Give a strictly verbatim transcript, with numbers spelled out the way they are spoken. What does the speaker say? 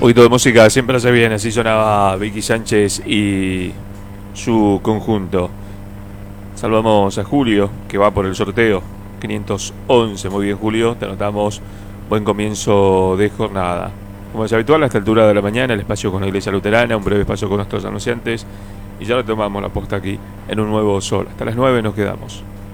poquito de música siempre hace bien, así sonaba Vicky Sánchez y su conjunto. Saludamos a Julio, que va por el sorteo quinientos once. Muy bien, Julio, te anotamos. Buen comienzo de jornada. Como es habitual, a esta altura de la mañana, el espacio con la Iglesia Luterana, un breve espacio con nuestros anunciantes. Y ya retomamos la posta aquí en un nuevo sol. Hasta las nueve nos quedamos.